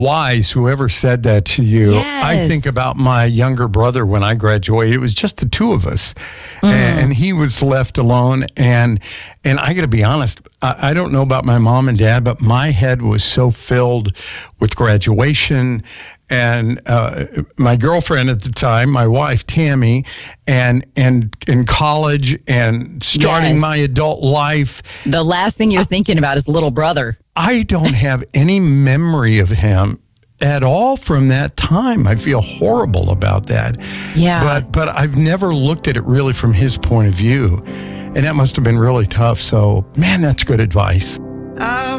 wise, whoever said that to you. Yes. I think about my younger brother when I graduated. It was just the two of us, and he was left alone. And I got to be honest, I don't know about my mom and dad, but my head was so filled with graduation and my girlfriend at the time, my wife Tammy, and in college and starting my adult life. The last thing you're thinking about is little brother. I don't have any memory of him at all from that time. I feel horrible about that. Yeah. But I've never looked at it really from his point of view. And that must have been really tough. So, man, that's good advice.